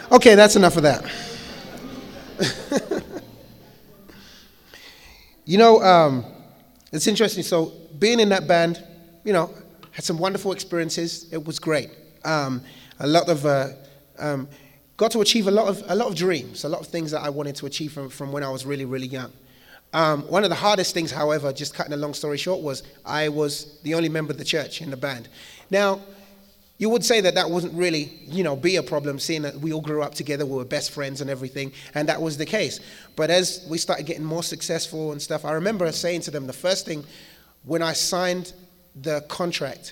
Okay, that's enough of that. It's interesting. So being in that band, had some wonderful experiences. It was great. A lot of got to achieve a lot of dreams, a lot of things that I wanted to achieve from when I was really, really young. One of the hardest things, however, just cutting a long story short, was I was the only member of the church in the band. Now, you would say that wasn't really, be a problem, seeing that we all grew up together, we were best friends and everything, and that was the case. But as we started getting more successful and stuff, I remember saying to them, the first thing, when I signed the contract,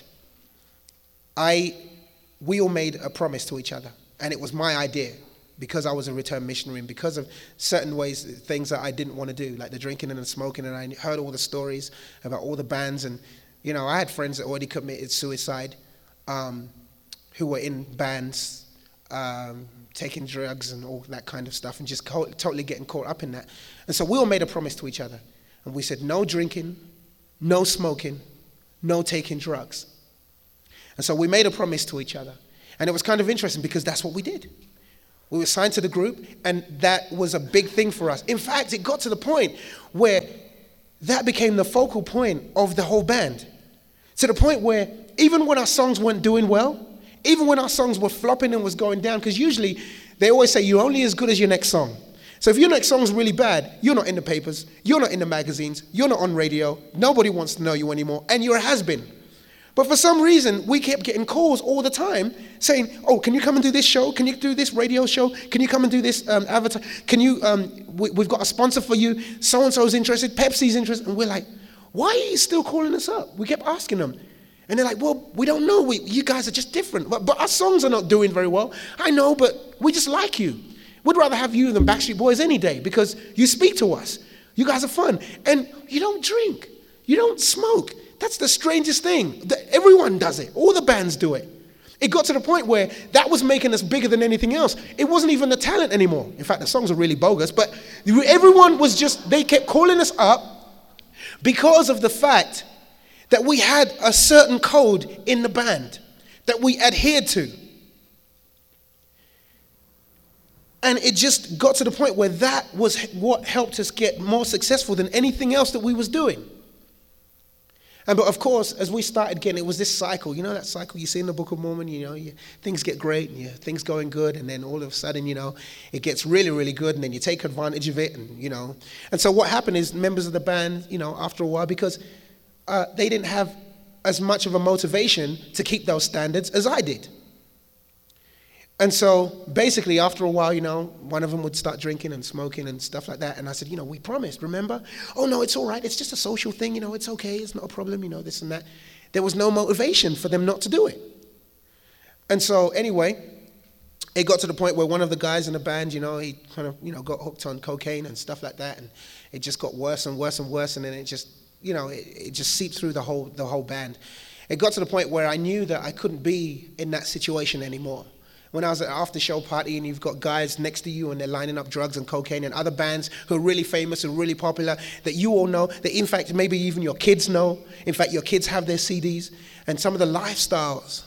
we all made a promise to each other, and it was my idea, because I was a returned missionary and because of certain things that I didn't want to do, like the drinking and the smoking, and I heard all the stories about all the bands, and, I had friends that already committed suicide, who were in bands, taking drugs and all that kind of stuff, and just totally getting caught up in that. And so we all made a promise to each other, and we said, no drinking, no smoking, no taking drugs. And so we made a promise to each other. And it was kind of interesting because that's what we did. We were signed to the group, and that was a big thing for us. In fact, it got to the point where that became the focal point of the whole band. To the point where even when our songs weren't doing well, even when our songs were flopping and was going down, because usually they always say you're only as good as your next song. So if your next song's really bad, you're not in the papers, you're not in the magazines, you're not on radio, nobody wants to know you anymore, and you're a has-been. But for some reason, we kept getting calls all the time saying, oh, can you come and do this show? Can you do this radio show? Can you come and do this advertise? Can you, we've got a sponsor for you, so-and-so's interested, Pepsi's interested, and we're like, why are you still calling us up? We kept asking them. And they're like, well, we don't know. You guys are just different. But our songs are not doing very well. I know, but we just like you. We'd rather have you than Backstreet Boys any day because you speak to us. You guys are fun. And you don't drink. You don't smoke. That's the strangest thing. Everyone does it. All the bands do it. It got to the point where that was making us bigger than anything else. It wasn't even the talent anymore. In fact, the songs are really bogus. But everyone was they kept calling us up because of the fact that we had a certain code in the band that we adhered to. And it just got to the point where that was what helped us get more successful than anything else that we was doing. But of course, as we started getting, it was this cycle. You know that cycle you see in the Book of Mormon? Things get great, and things going good, and then all of a sudden, it gets really, really good, and then you take advantage of it, and And so what happened is members of the band, after a while, because they didn't have as much of a motivation to keep those standards as I did. And so basically after a while, one of them would start drinking and smoking and stuff like that. And I said, we promised, remember? Oh, no, it's all right. It's just a social thing. It's okay. It's not a problem, this and that. There was no motivation for them not to do it. And so anyway, it got to the point where one of the guys in the band, he kind of, got hooked on cocaine and stuff like that. And it just got worse and worse and worse. And then it just, it just seeped through the whole band. It got to the point where I knew that I couldn't be in that situation anymore. When I was at an after-show party and you've got guys next to you and they're lining up drugs and cocaine and other bands who are really famous and really popular that you all know, that in fact maybe even your kids know. In fact, your kids have their CDs. And some of the lifestyles,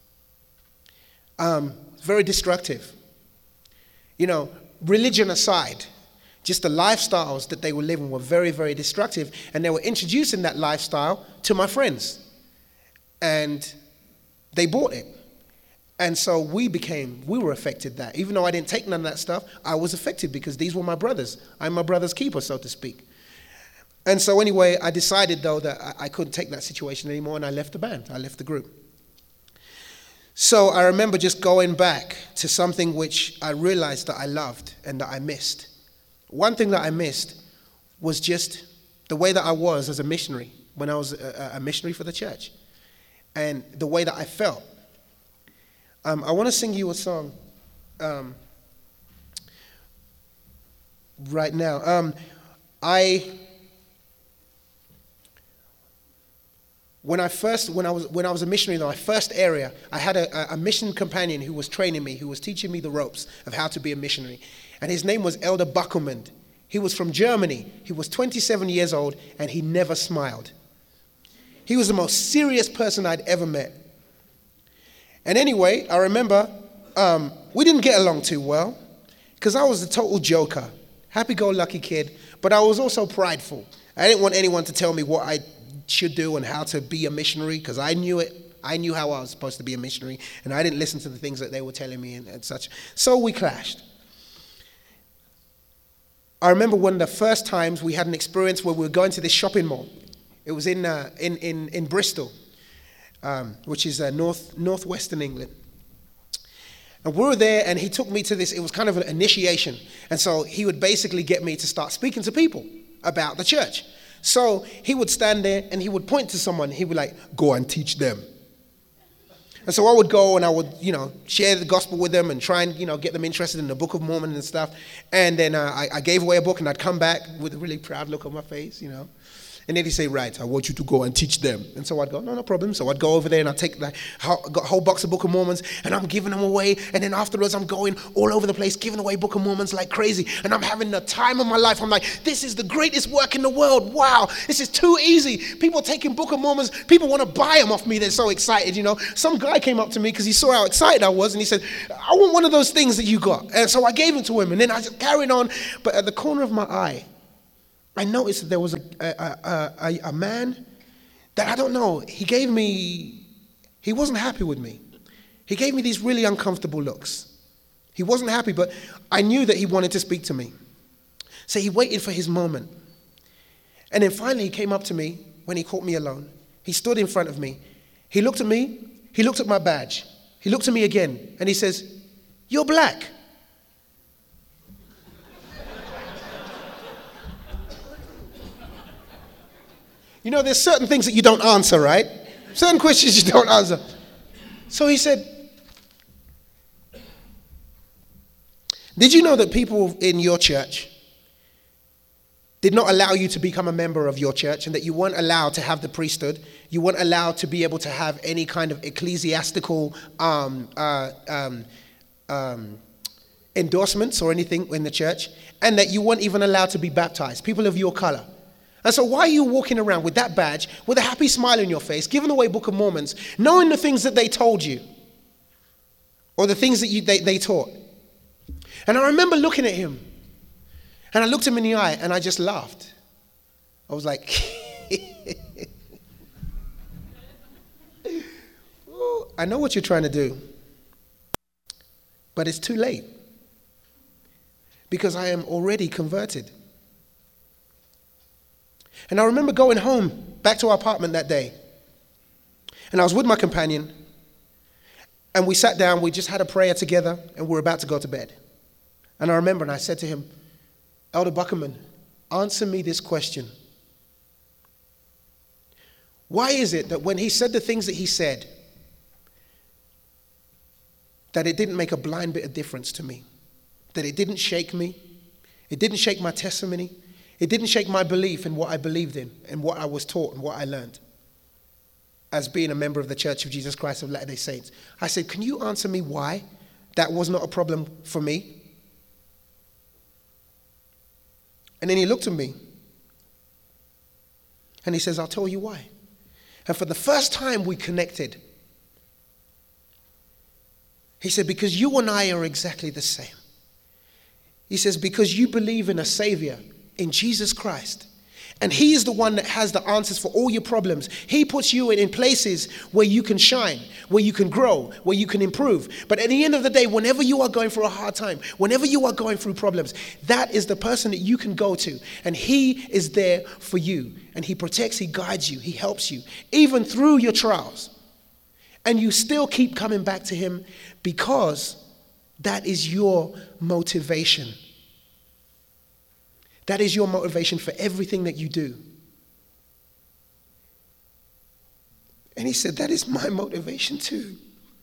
very destructive. Religion aside, just the lifestyles that they were living were very, very destructive. And they were introducing that lifestyle to my friends. And they bought it. And so we were affected that. Even though I didn't take none of that stuff, I was affected because these were my brothers. I'm my brother's keeper, so to speak. And so anyway, I decided, though, that I couldn't take that situation anymore, and I left the band. I left the group. So I remember just going back to something which I realized that I loved and that I missed. One thing that I missed was just the way that I was as a missionary when I was a missionary for the church and the way that I felt. I want to sing you a song right now. When I was a missionary in my first area, I had a mission companion who was training me, who was teaching me the ropes of how to be a missionary. And his name was Elder Buckelmund. He was from Germany. He was 27 years old, and he never smiled. He was the most serious person I'd ever met. And anyway, I remember we didn't get along too well because I was a total joker, happy-go-lucky kid, but I was also prideful. I didn't want anyone to tell me what I should do and how to be a missionary because I knew it. I knew how I was supposed to be a missionary, and I didn't listen to the things that they were telling me and such. So we clashed. I remember one of the first times we had an experience where we were going to this shopping mall. It was in Bristol, which is northwestern England. And we were there, and he took me to this. It was kind of an initiation. And so he would basically get me to start speaking to people about the church. So he would stand there, and he would point to someone. He would like, go and teach them. And so I would go, and I would, share the gospel with them and try and, get them interested in the Book of Mormon and stuff. And then I gave away a book, and I'd come back with a really proud look on my face, And then he'd say, right, I want you to go and teach them. And so I'd go, no problem. So I'd go over there and I'd take got a whole box of Book of Mormons and I'm giving them away. And then afterwards I'm going all over the place giving away Book of Mormons like crazy. And I'm having the time of my life. I'm like, this is the greatest work in the world. Wow, this is too easy. People are taking Book of Mormons. People want to buy them off me. They're so excited, Some guy came up to me because he saw how excited I was. And he said, I want one of those things that you got. And so I gave them to him. And then I just carried on. But at the corner of my eye, I noticed that there was a man that I don't know, he wasn't happy with me. He gave me these really uncomfortable looks. He wasn't happy, but I knew that he wanted to speak to me. So he waited for his moment. And then finally he came up to me when he caught me alone. He stood in front of me. He looked at me. He looked at my badge. He looked at me again and he says, "You're black." There's certain things that you don't answer, right? Certain questions you don't answer. So he said, "Did you know that people in your church did not allow you to become a member of your church and that you weren't allowed to have the priesthood? You weren't allowed to be able to have any kind of ecclesiastical endorsements or anything in the church, and that you weren't even allowed to be baptized, people of your color. And so why are you walking around with that badge, with a happy smile on your face, giving away Book of Mormons, knowing the things that they told you or the things that they taught?" And I remember looking at him, and I looked him in the eye, and I just laughed. I was like, "Oh, I know what you're trying to do, but it's too late because I am already converted." And I remember going home, back to our apartment that day. And I was with my companion. And we sat down, we just had a prayer together, and we were about to go to bed. And I remember, and I said to him, "Elder Buckerman, answer me this question. Why is it that when he said the things that he said, that it didn't make a blind bit of difference to me? That it didn't shake me? It didn't shake my testimony? It didn't shake my belief in what I believed in and what I was taught and what I learned as being a member of the Church of Jesus Christ of Latter-day Saints?" I said, "Can you answer me why that was not a problem for me?" And then he looked at me and he says, "I'll tell you why." And for the first time we connected. He said, "Because you and I are exactly the same." He says, "Because you believe in a Savior, in Jesus Christ. And he is the one that has the answers for all your problems. He puts you in places where you can shine, where you can grow, where you can improve. But at the end of the day, whenever you are going through a hard time, whenever you are going through problems, that is the person that you can go to. And he is there for you. And he protects, he guides you, he helps you, even through your trials. And you still keep coming back to him because that is your motivation. That is your motivation for everything that you do." And he said, "That is my motivation too."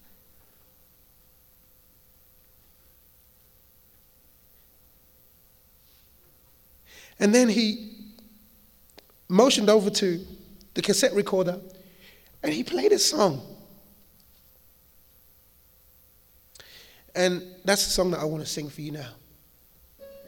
And then he motioned over to the cassette recorder and he played a song. And that's the song that I want to sing for you now.